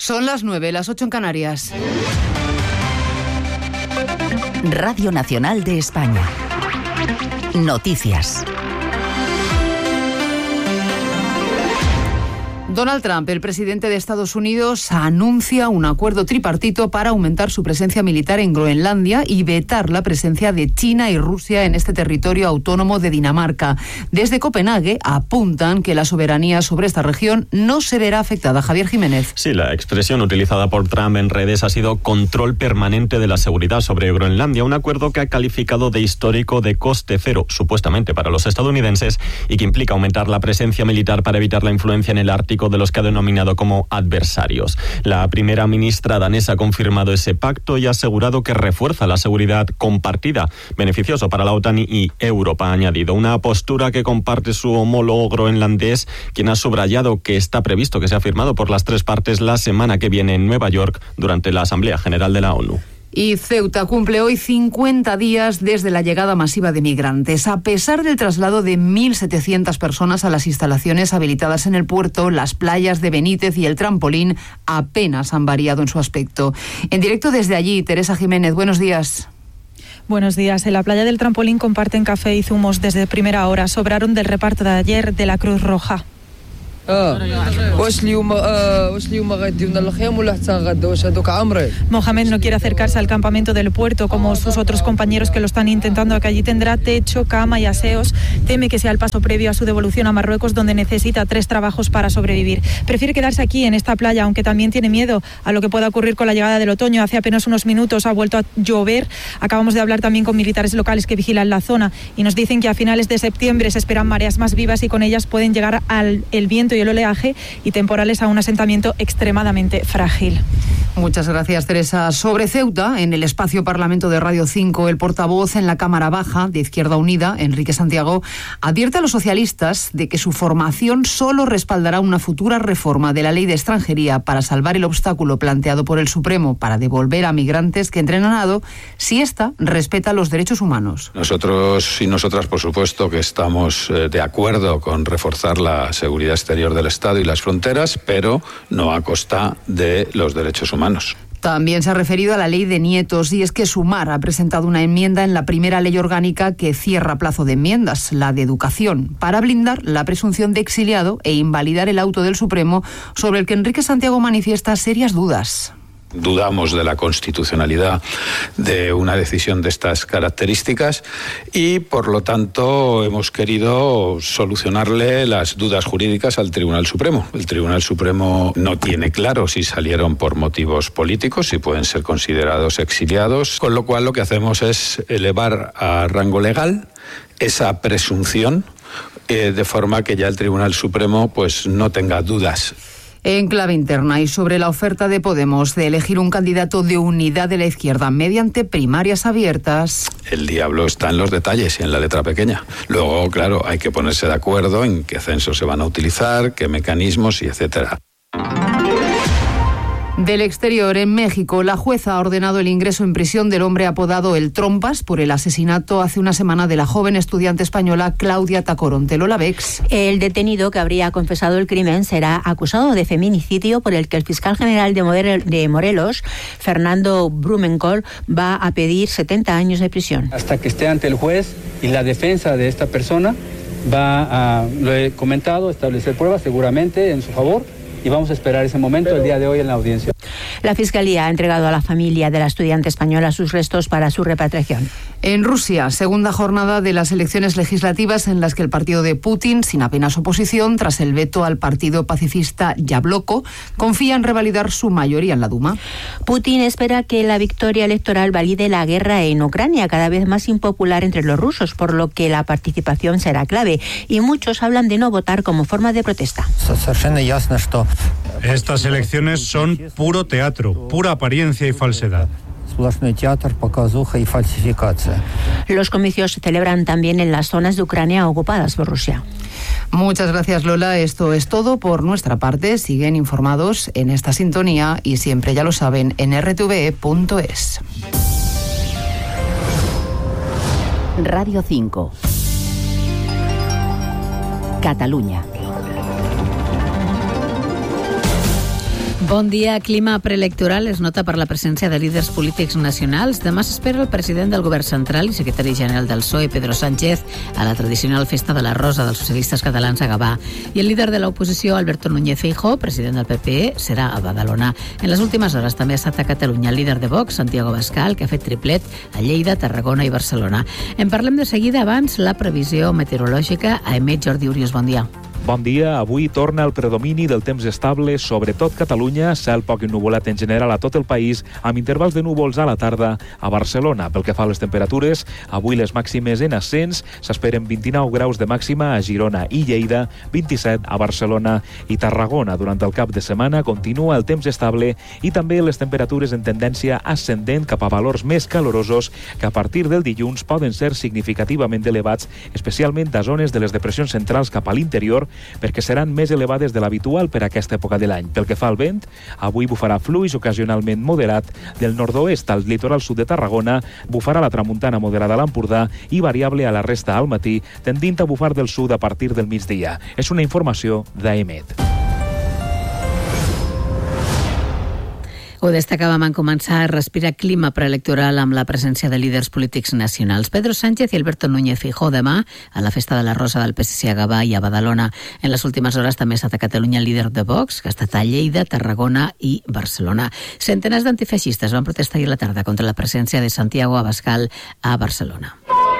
Son las 9, las 8 en Canarias. Radio Nacional de España. Noticias. Donald Trump, el presidente de Estados Unidos, anuncia un acuerdo tripartito para aumentar su presencia militar en Groenlandia y vetar la presencia de China y Rusia en este territorio autónomo de Dinamarca. Desde Copenhague apuntan que la soberanía sobre esta región no se verá afectada. Javier Jiménez. Sí, la expresión utilizada por Trump en redes ha sido control permanente de la seguridad sobre Groenlandia, un acuerdo que ha calificado de histórico de coste cero, supuestamente para los estadounidenses, y que implica aumentar la presencia militar para evitar la influencia en el Ártico de los que ha denominado como adversarios. La primera ministra danesa ha confirmado ese pacto y ha asegurado que refuerza la seguridad compartida, beneficioso para la OTAN y Europa, ha añadido. Una postura que comparte su homólogo groenlandés, quien ha subrayado que está previsto que sea firmado por las tres partes la semana que viene en Nueva York durante la Asamblea General de la ONU. Y Ceuta cumple hoy 50 días desde la llegada masiva de migrantes. A pesar del traslado de 1.700 personas a las instalaciones habilitadas en el puerto, las playas de Benítez y el trampolín apenas han variado en su aspecto. En directo desde allí, Teresa Jiménez, buenos días. Buenos días. En la playa del trampolín comparten café y zumos desde primera hora. Sobraron del reparto de ayer de la Cruz Roja. Mohamed no quiere acercarse al campamento del puerto como sus otros compañeros que lo están intentando, que allí tendrá techo, cama y aseos. Teme que sea el paso previo a su devolución a Marruecos, donde necesita 3 trabajos para sobrevivir. Prefiere quedarse aquí en esta playa, aunque también tiene miedo a lo que pueda ocurrir con la llegada del otoño. Hace apenas unos minutos ha vuelto a llover. Acabamos de hablar también con militares locales que vigilan la zona y nos dicen que a finales de septiembre se esperan mareas más vivas y con ellas pueden llegar el viento y el oleaje y temporales a un asentamiento extremadamente frágil. Muchas gracias, Teresa. Sobre Ceuta, en el espacio Parlamento de Radio 5, el portavoz en la Cámara Baja de Izquierda Unida, Enrique Santiago, advierte a los socialistas de que su formación solo respaldará una futura reforma de la ley de extranjería para salvar el obstáculo planteado por el Supremo para devolver a migrantes que entren a nado si ésta respeta los derechos humanos. Nosotros y nosotras, por supuesto, que estamos de acuerdo con reforzar la seguridad exterior del Estado y las fronteras, pero no a costa de los derechos humanos. También se ha referido a la ley de nietos y es que Sumar ha presentado una enmienda en la primera ley orgánica que cierra plazo de enmiendas, la de educación, para blindar la presunción de exiliado e invalidar el auto del Supremo sobre el que Enrique Santiago manifiesta serias dudas. Dudamos de la constitucionalidad de una decisión de estas características y, por lo tanto, hemos querido solucionarle las dudas jurídicas al Tribunal Supremo. El Tribunal Supremo no tiene claro si salieron por motivos políticos, si pueden ser considerados exiliados, con lo cual lo que hacemos es elevar a rango legal esa presunción de forma que ya el Tribunal Supremo pues no tenga dudas. En clave interna y sobre la oferta de Podemos de elegir un candidato de unidad de la izquierda mediante primarias abiertas. El diablo está en los detalles y en la letra pequeña. Luego, claro, hay que ponerse de acuerdo en qué censos se van a utilizar, qué mecanismos y etcétera. Del exterior, en México, la jueza ha ordenado el ingreso en prisión del hombre apodado El Trompas por el asesinato hace una semana de la joven estudiante española Claudia Tacoronte. Lola Bex. El detenido que habría confesado el crimen será acusado de feminicidio por el que el fiscal general de Morelos, Fernando Blumenkohl, va a pedir 70 años de prisión. Hasta que esté ante el juez y la defensa de esta persona va a, lo he comentado, establecer pruebas seguramente en su favor. Y vamos a esperar ese momento el día de hoy en la audiencia. La Fiscalía ha entregado a la familia de la estudiante española sus restos para su repatriación. En Rusia, segunda jornada de las elecciones legislativas en las que el partido de Putin, sin apenas oposición, tras el veto al partido pacifista Yabloko, confía en revalidar su mayoría en la Duma. Putin espera que la victoria electoral valide la guerra en Ucrania, cada vez más impopular entre los rusos, por lo que la participación será clave. Y muchos hablan de no votar como forma de protesta. Estas elecciones son puro teatro, pura apariencia y falsedad. Los comicios se celebran también en las zonas de Ucrania ocupadas por Rusia. Muchas gracias, Lola. Esto es todo por nuestra parte. Siguen informados en esta sintonía y siempre, ya lo saben, en rtve.es. Radio 5. Cataluña. Bon dia. Clima preelectoral es nota per la presència de líders polítics nacionals. Demà s'espera el president del govern central i secretari general del PSOE, Pedro Sánchez, a la tradicional festa de la Rosa dels socialistes catalans a Gavà. I el líder de l'oposició, Alberto Núñez Feijóo, president del PP, serà a Badalona. En les últimes hores també ha estat a Catalunya el líder de Vox, Santiago Abascal, que ha fet triplet a Lleida, Tarragona i Barcelona. En parlem de seguida. Abans, la previsió meteorològica a Emet Jordi Urios. Bon dia. Bon dia. Avui torna el predomini del temps estable, sobretot Catalunya, cel poc ennuvolat en general a tot el país, amb intervals de núvols a la tarda a Barcelona. Pel que fa a les temperatures, avui les màximes en ascens, s'esperen 29 graus de màxima a Girona i Lleida, 27 a Barcelona i Tarragona. Durant el cap de setmana continua el temps estable i també les temperatures en tendència ascendent cap a valors més calorosos que a partir del dilluns poden ser significativament elevats, especialment a zones de les depressions centrals cap a l'interior, perquè seran més elevades de l'habitual per a aquesta època de l'any. Pel que fa al vent, avui bufarà fluix ocasionalment moderat del nord-oest al litoral sud de Tarragona, bufarà la tramuntana moderada a l'Empordà i variable a la resta al matí, tendint a bufar del sud a partir del migdia. És una informació d'Emet. Ho destacàvem en començar a respirar clima preelectoral amb la presència de líders polítics nacionals. Pedro Sánchez i Alberto Núñez Feijóo demà a la festa de la Rosa del PSC a Gavà i a Badalona. En les últimes hores també ha estat a Catalunya el líder de Vox, que ha estat a Lleida, Tarragona i Barcelona. Centenars d'antifeixistes van protestar ahir a la tarda contra la presència de Santiago Abascal a Barcelona.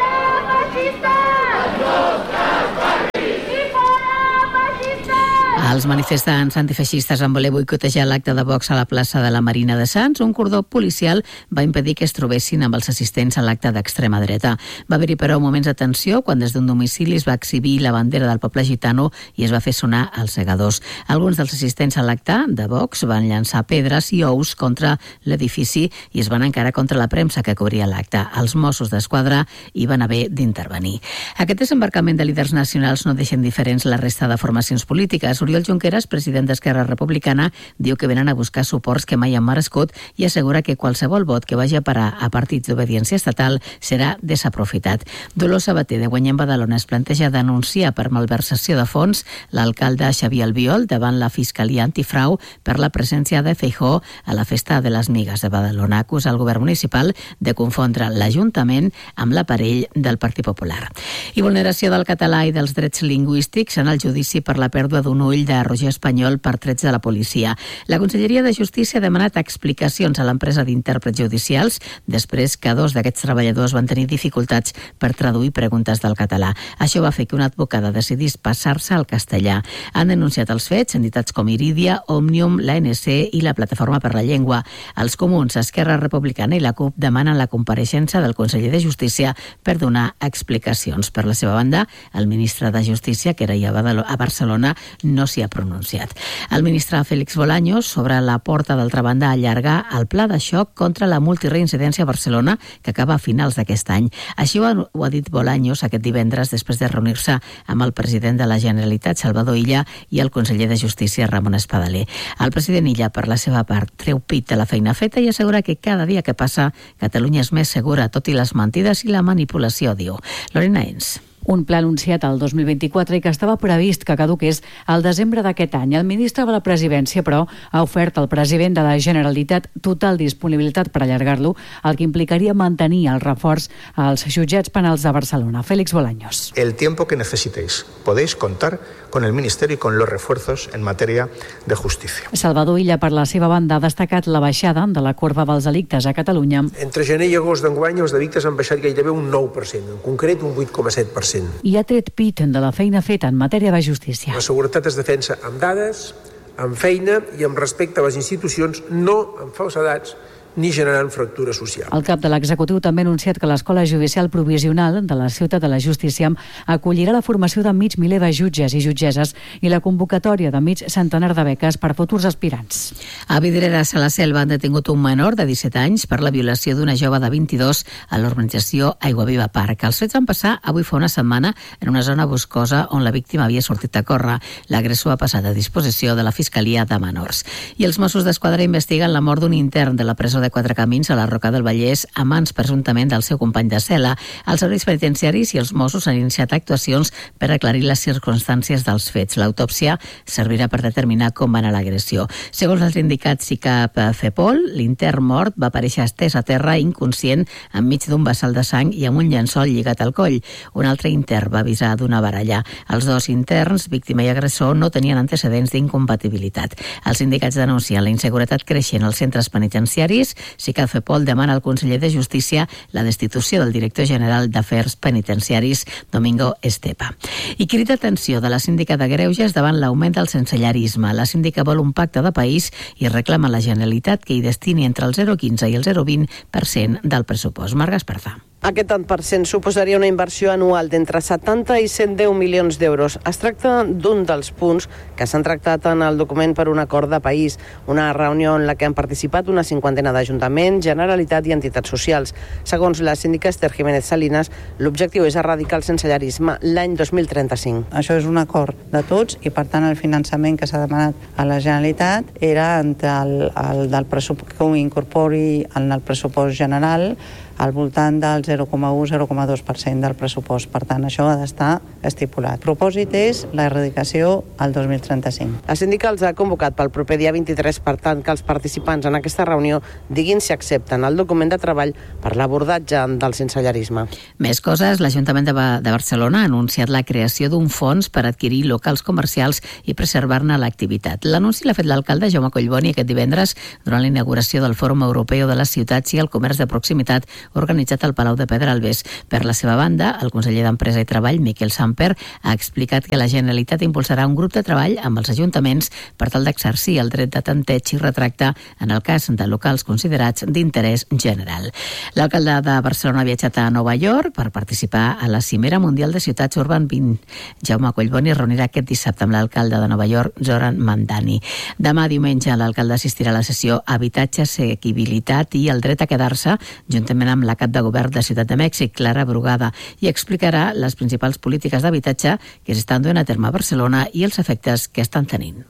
Els manifestants antifeixistes van voler boicotejar l'acte de Vox a la plaça de la Marina de Sants. Un cordó policial va impedir que es trobessin amb els assistents a l'acte d'extrema dreta. Va haver-hi, però, moments de tensió quan des d'un domicili es va exhibir la bandera del poble gitano i es va fer sonar els segadors. Alguns dels assistents a l'acte de Vox van llançar pedres i ous contra l'edifici i es van encarar contra la premsa que cobria l'acte. Els Mossos d'Esquadra hi van haver d'intervenir. Aquest desembarcament de líders nacionals no deixen diferents la resta de formacions polítiques. Oriol Junqueras, president d'Esquerra Republicana, diu que venen a buscar suports que mai han merescut i assegura que qualsevol vot que vagi a parar a partits d'obediència estatal serà desaprofitat. Dolors Sabater, de Guanyem Badalona, es planteja denunciar per malversació de fons l'alcalde Xavier Albiol davant la Fiscalia Antifrau per la presència de Feijóo a la festa de les Migues de Badalona. Acusa el govern municipal de confondre l'Ajuntament amb l'aparell del Partit Popular. I vulneració del català i dels drets lingüístics en el judici per la pèrdua d'un ull de Roger Espanyol per trets de la policia. La Conselleria de Justícia ha demanat explicacions a l'empresa d'intèrprets judicials després que dos d'aquests treballadors van tenir dificultats per traduir preguntes del català. Això va fer que una advocada decidís passar-se al castellà. Han denunciat els fets entitats com Iridia, Òmnium, l'ANC i la Plataforma per la Llengua. Els Comuns, Esquerra Republicana i la CUP demanen la compareixença del conseller de Justícia per donar explicacions. Per la seva banda, el ministre de Justícia, que era a Barcelona, no s'hi ha pronunciat. El ministre Félix Bolaños sobre la porta d'altra banda a allargar el pla de xoc contra la multireincidència a Barcelona que acaba a finals d'aquest any. Així ho ha dit Bolaños aquest divendres després de reunir-se amb el president de la Generalitat, Salvador Illa, i el conseller de Justícia, Ramon Espadaler. El president Illa, per la seva part, treu pit de la feina feta i assegura que cada dia que passa Catalunya és més segura, tot i les mentides i la manipulació, diu. Lorena Ens. Un pla anunciat el 2024 i que estava previst que caduqués al desembre d'aquest any. El ministre de la Presidència, però, ha ofert al president de la Generalitat total disponibilitat per allargar-lo, el que implicaria mantenir el reforç als jutjats penals de Barcelona. Félix Bolaños. El tiempo que necesitéis. Podéis contar con el Ministerio y con los refuerzos en materia de justicia. Salvador Illa, per la seva banda, ha destacat la baixada de la corba dels delictes a Catalunya. Entre gener i agost d'enguany els delictes han baixat gairebé un 9%, en concret un 8,7%. I ha tret pit de la feina feta en matèria de justícia. La seguretat es defensa amb dades, amb feina i amb respecte a les institucions, no amb falsedats ni generant fractura social. El cap de l'executiu també ha anunciat que l'Escola Judicial Provisional de la Ciutat de la Justícia acollirà la formació de mig miler de jutges i jutgesses i la convocatòria de mig centenar de beques per futurs aspirants. A Vidreres, a la Selva, han detingut un menor de 17 anys per la violació d'una jove de 22 a l'urbanització Aiguaviva Park. Els fets van passar avui fa una setmana en una zona boscosa on la víctima havia sortit a córrer. L'agressor ha passat a disposició de la Fiscalia de Menors. I els Mossos d'Esquadra investiguen la mort d'un intern de la presó presó de Quatre Camins a la Roca del Vallès a mans presumptament del seu company de cel·la. Els serveis penitenciaris i els Mossos han iniciat actuacions per aclarir les circumstàncies dels fets. L'autòpsia servirà per determinar com va anar l'agressió. Segons el sindicat SICAP FEPOL, l'intern mort va aparèixer estès a terra inconscient enmig d'un vessal de sang i amb un llençol lligat al coll. Un altre intern va avisar d'una baralla. Els dos interns, víctima i agressor, no tenien antecedents d'incompatibilitat. Els sindicats denuncien la inseguretat creixent als centres penitenciaris. SICAP FEPOL demana al conseller de Justícia la destitució del director general d'Afers Penitenciaris, Domingo Estepa. I crida atenció de la síndica de Greuges davant l'augment del sensellarisme. La síndica vol un pacte de país i reclama a la Generalitat que hi destini entre el 0,15 i el 0,20% del pressupost. Marc Esparza. Aquest tant per cent suposaria una inversió anual d'entre 70 i 110 milions d'euros. Es tracta d'un dels punts que s'han tractat en el document per un acord de país, una reunió en la que han participat una cinquantena d'ajuntaments, Generalitat i entitats socials. Segons la síndica Esther Jiménez Salinas, l'objectiu és erradicar el sensellarisme l'any 2035. Això és un acord de tots i, per tant, el finançament que s'ha demanat a la Generalitat era entre el del pressupost que ho incorpori en el pressupost general al voltant del 0,1-0,2% del pressupost. Per tant, això ha d'estar estipulat. El propòsit és l'erradicació al 2035. La síndica els ha convocat pel proper dia 23, per tant, que els participants en aquesta reunió diguin si accepten el document de treball per l'abordatge del sensellarisme. Més coses. L'Ajuntament de Barcelona ha anunciat la creació d'un fons per adquirir locals comercials i preservar-ne l'activitat. L'anunci l'ha fet l'alcalde Jaume Collboni aquest divendres durant la inauguració del Fòrum Europeu de les Ciutats i el Comerç de Proximitat organitzat al Palau de Pedralbes. Per la seva banda, el conseller d'Empresa i Treball, Miquel Samper, ha explicat que la Generalitat impulsarà un grup de treball amb els ajuntaments per tal d'exercir el dret de tanteig i retracte en el cas de locals considerats d'interès general. L'alcalde de Barcelona ha viatjat a Nova York per participar a la Cimera Mundial de Ciutats Urban 20. Jaume Collboni es reunirà aquest dissabte amb l'alcalde de Nova York, Zoran Mandani. Demà diumenge l'alcalde assistirà a la sessió Habitatge, Assequibilitat i el dret a quedar-se, juntament amb la cap de govern de Ciutat de Mèxic, Clara Brugada, i explicarà les principals polítiques d'habitatge que s'estan duent a terme a Barcelona i els efectes que estan tenint.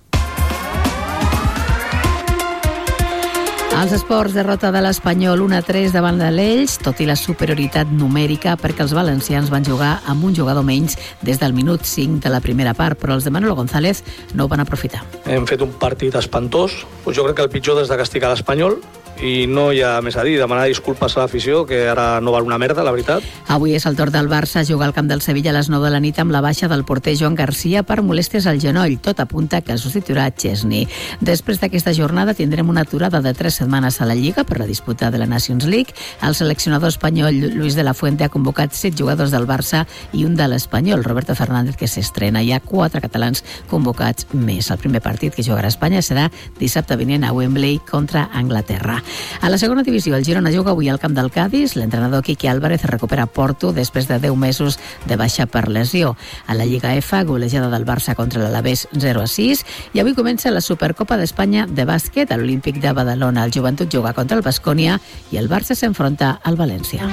Els esports, derrota de l'Espanyol 1-3 davant de l'Elx, tot i la superioritat numèrica perquè els valencians van jugar amb un jugador menys des del minut 5 de la primera part, però els de Manolo González no ho van aprofitar. Hem fet un partit espantós, jo crec que el pitjor des de castigar l'Espanyol, i no hi ha més a dir, demanar disculpes a l'afició, que ara no val una merda, la veritat. Avui és el torn del Barça a jugar al camp del Sevilla a les 9 de la nit amb la baixa del porter Joan Garcia per molèsties al genoll. Tot apunta que el substituirà Chesney. Després d'aquesta jornada tindrem una aturada de 3 setmanes a la Lliga per la disputa de la Nations League. El seleccionador espanyol Luis de la Fuente ha convocat 7 jugadors del Barça i un de l'Espanyol, Roberto Fernández, que s'estrena. Hi ha 4 catalans convocats més. El primer partit que jugarà Espanya serà dissabte vinent a Wembley contra Anglaterra. A la segona divisió, el Girona juga avui al camp del Cádiz. L'entrenador Quique Álvarez recupera Porto després de 10 mesos de baixa per lesió. A la Lliga F, golejada del Barça contra l'Alavés 0-6. I avui comença la Supercopa d'Espanya de bàsquet a l'Olímpic de Badalona. El Joventut juga contra el Baskonia i el Barça s'enfronta al València.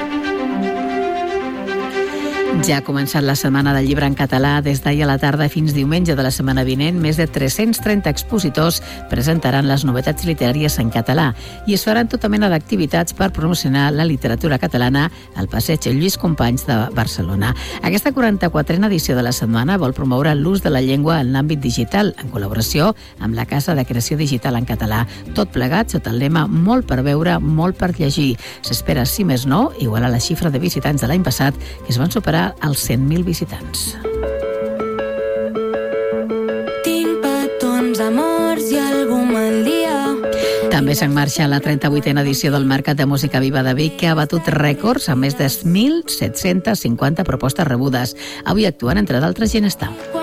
Ja ha començat la Setmana del Llibre en català. Des d'ahir a la tarda fins diumenge de la setmana vinent, més de 330 expositors presentaran les novetats literàries en català i es faran tota mena d'activitats per promocionar la literatura catalana al Passeig Lluís Companys de Barcelona. Aquesta 44a edició de la setmana vol promoure l'ús de la llengua en l'àmbit digital, en col·laboració amb la Casa de Creació Digital en Català. Tot plegat sota el lema Molt per veure, molt per llegir. S'espera, si més no, igualar la xifra de visitants de l'any passat, que es van superar als 100.000 visitants. Tinc petons, amors i algú mal dia. També s'ha en marxa la 38a edició del Mercat de Música Viva de Vic, que ha batut rècords amb més de 1.750 propostes rebudes. Avui actuen, entre d'altres, Ginestar.